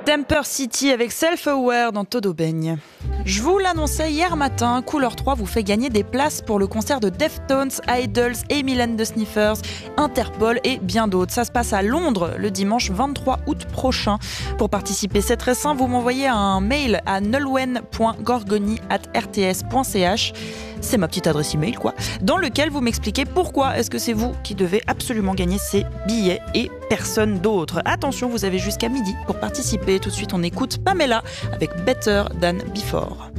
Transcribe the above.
Temper City avec Self-Aware dans Todo Baigne. Je vous l'annonçais hier matin, Couleur 3 vous fait gagner des places pour le concert de Deftones, Idols, Emil and the Sniffers, Interpol et bien d'autres. Ça se passe à Londres le dimanche 23 août prochain. Pour participer, c'est très simple, vous m'envoyez un mail à nolwenn.gorgoni@rts.ch. C'est ma petite adresse email, quoi. Dans lequel vous m'expliquez pourquoi est-ce que c'est vous qui devez absolument gagner ces billets et personne d'autre. Attention, vous avez jusqu'à midi pour participer. Tout de suite, on écoute Pamela avec Better Than Before.